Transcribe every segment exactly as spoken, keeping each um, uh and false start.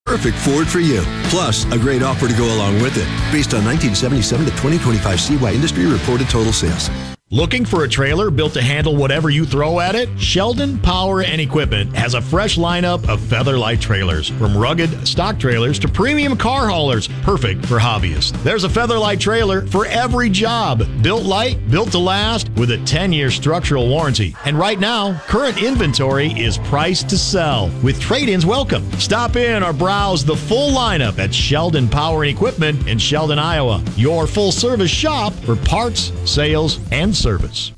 Perfect Ford for you. Plus, a great offer to go along with it. Based on nineteen seventy-seven to twenty twenty-five C Y industry reported total sales. Looking for a trailer built to handle whatever you throw at it? Sheldon Power and Equipment has a fresh lineup of Featherlight trailers, from rugged stock trailers to premium car haulers, perfect for hobbyists. There's a Featherlight trailer for every job. Built light, built to last, with a ten-year structural warranty. And right now, current inventory is priced to sell, with trade-ins welcome. Stop in or browse the full lineup at Sheldon Power and Equipment in Sheldon, Iowa. Your full-service shop for parts, sales, and service.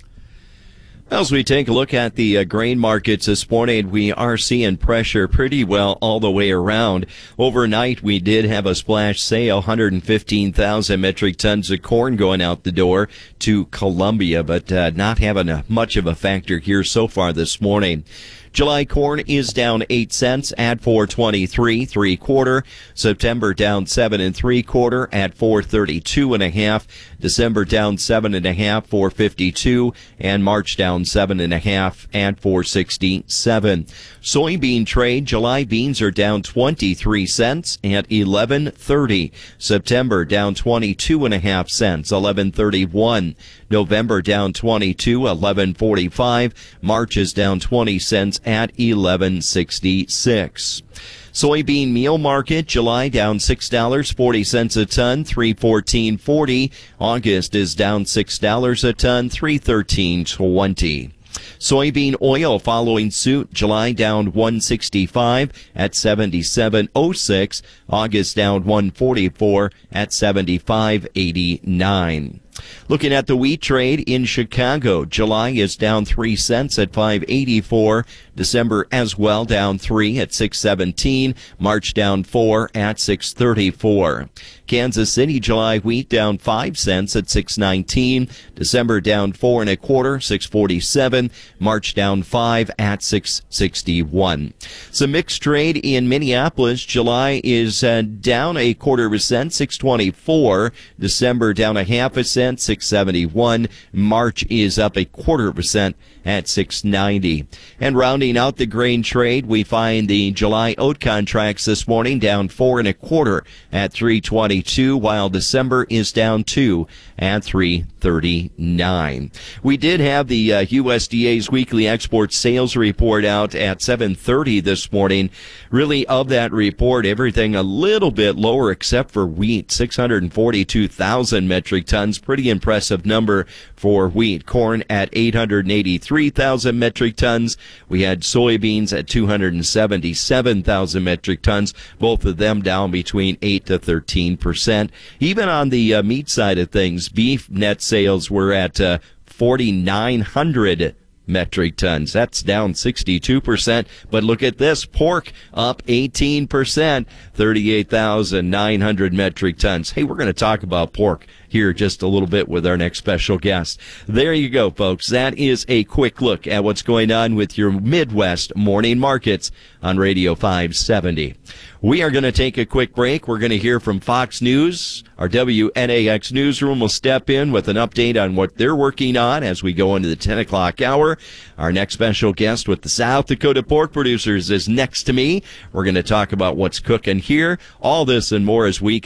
As we take a look at the uh, grain markets this morning, we are seeing pressure pretty well all the way around. Overnight, we did have a splash sale, one hundred fifteen thousand metric tons of corn going out the door to Columbia, but uh, not having a, much of a factor here so far this morning. July corn is down eight cents at four twenty-three, three quarter. September down seven and three quarter at four thirty-two and a half. December down seven and a half, four fifty-two, and March down seven and a half at four sixty-seven. Soybean trade, July beans are down twenty-three cents at eleven thirty. September down twenty-two and a half cents, eleven thirty-one. November down twenty-two, eleven forty-five. March is down twenty cents at eleven sixty-six. Soybean meal market, July down six dollars and forty cents a ton, three fourteen forty. August is down six dollars a ton, three thirteen twenty. Soybean oil following suit, July down one sixty-five at seventy-seven oh six. August down one forty-four at seventy-five eighty-nine. Looking at the wheat trade in Chicago, July is down three cents at five eighty-four. December as well down three at six seventeen. March down four at six thirty-four. Kansas City July wheat down five cents at six nineteen. December down four and a quarter, six forty-seven. March down five at six sixty-one. Some mixed trade in Minneapolis. July is uh, down a quarter of a cent, six twenty-four. December down a half a cent, six seventy-one. March is up a quarter of a cent at six ninety. And rounding out the grain trade, we find the July oat contracts this morning down four and a quarter at three twenty-two, while December is down two at three thirty-nine. We did have the uh, U S D A's weekly export sales report out at seven thirty this morning. Really, of that report, everything a little bit lower except for wheat, six hundred forty-two thousand metric tons. Pretty impressive number for wheat. Corn at eight hundred eighty-three thousand metric tons. We had soybeans at two hundred seventy-seven thousand metric tons, both of them down between eight to thirteen percent. Even on the uh, meat side of things, beef net sales were at uh, forty-nine hundred metric tons. That's down sixty-two percent. But look at this, pork up eighteen percent, thirty-eight thousand nine hundred metric tons. Hey, we're going to talk about pork here just a little bit with our next special guest. There you go, folks. That is a quick look at what's going on with your Midwest morning markets on Radio five seventy. We are going to take a quick break. We're going to hear from Fox News. Our W N A X newsroom will step in with an update on what they're working on as we go into the ten o'clock hour. Our next special guest with the South Dakota Pork Producers is next to me. We're going to talk about what's cooking here. All this and more as we